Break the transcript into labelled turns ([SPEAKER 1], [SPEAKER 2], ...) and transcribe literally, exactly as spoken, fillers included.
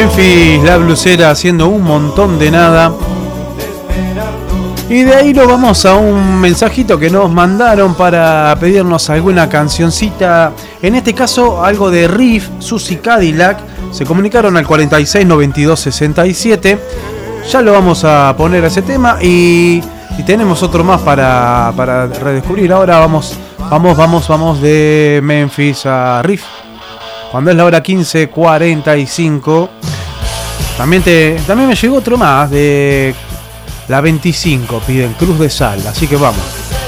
[SPEAKER 1] Memphis, la blusera, haciendo un montón de nada. Y de ahí nos vamos a un mensajito que nos mandaron para pedirnos alguna cancioncita. En este caso, algo de Riff, Susie Cadillac. Se comunicaron al cuarenta y seis noventa y dos sesenta y siete. Ya lo vamos a poner a ese tema. Y, y tenemos otro más para, para redescubrir. Ahora vamos, vamos, vamos, vamos de Memphis a Riff. Cuando es la hora quince cuarenta y cinco. También, te, también me llegó otro más de la veinticinco, piden Cruz de Sal. Así que vamos.